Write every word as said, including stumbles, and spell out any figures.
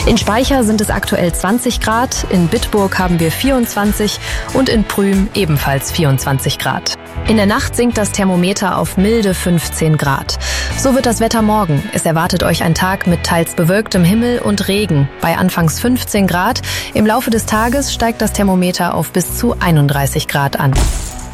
In Speicher sind es aktuell zwanzig Grad, in Bitburg haben wir vierundzwanzig und in Prüm ebenfalls vierundzwanzig Grad. In der Nacht sinkt das Thermometer auf milde fünfzehn Grad. So wird das Wetter morgen. Es erwartet euch ein Tag mit teils bewölktem Himmel und Regen bei anfangs fünfzehn Grad. Im Laufe des Tages steigt das Thermometer auf bis zu einunddreißig Grad an.